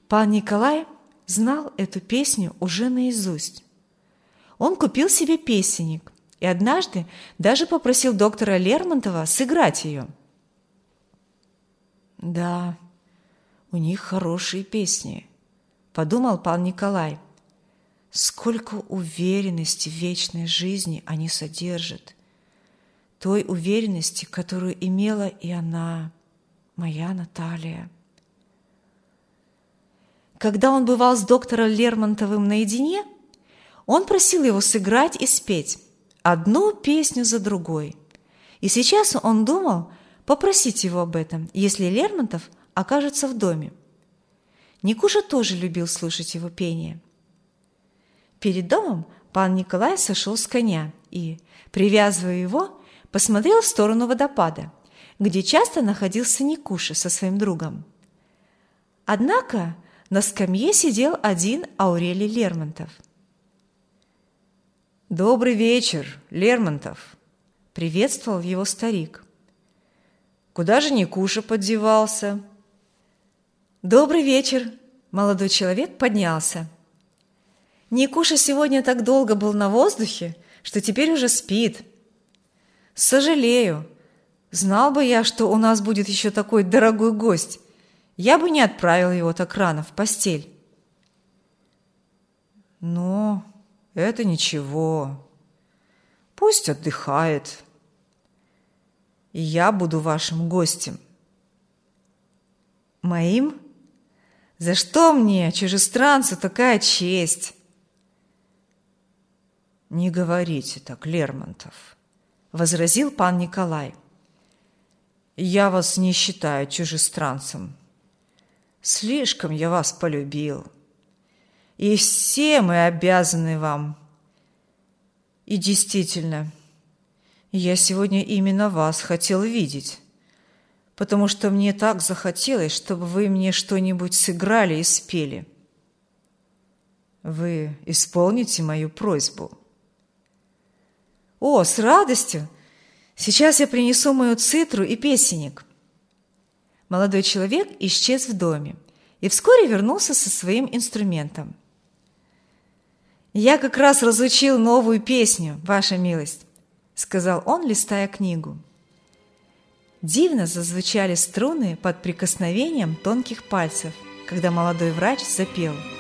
Пан Николай знал эту песню уже наизусть. Он купил себе песенник и однажды даже попросил доктора Лермонтова сыграть ее. «Да, у них хорошие песни», – подумал пан Николай. «Сколько уверенности в вечной жизни они содержат, той уверенности, которую имела и она, моя Наталья». Когда он бывал с доктором Лермонтовым наедине, он просил его сыграть и спеть одну песню за другой. И сейчас он думал попросить его об этом, если Лермонтов окажется в доме. Никуша тоже любил слушать его пение. Перед домом пан Николай сошел с коня и, привязывая его, посмотрел в сторону водопада, где часто находился Никуша со своим другом. Однако на скамье сидел один Аурелий Лермонтов. «Добрый вечер, Лермонтов!» – приветствовал его старик. «Куда же Никуша подевался?» «Добрый вечер!» – молодой человек поднялся. «Никуша сегодня так долго был на воздухе, что теперь уже спит. Сожалею. Знал бы я, что у нас будет еще такой дорогой гость, я бы не отправил его так рано в постель». «Ну, это ничего. Пусть отдыхает. И я буду вашим гостем». «Моим? За что мне, чужестранцу, такая честь?» «Не говорите так, Лермонтов», — возразил пан Николай. «Я вас не считаю чужестранцем. Слишком я вас полюбил. И все мы обязаны вам. И действительно, я сегодня именно вас хотел видеть, потому что мне так захотелось, чтобы вы мне что-нибудь сыграли и спели. Вы исполните мою просьбу?» «О, с радостью! Сейчас я принесу мою цитру и песенник». Молодой человек исчез в доме и вскоре вернулся со своим инструментом. «Я как раз разучил новую песню, ваша милость», — сказал он, листая книгу. Дивно зазвучали струны под прикосновением тонких пальцев, когда молодой врач запел: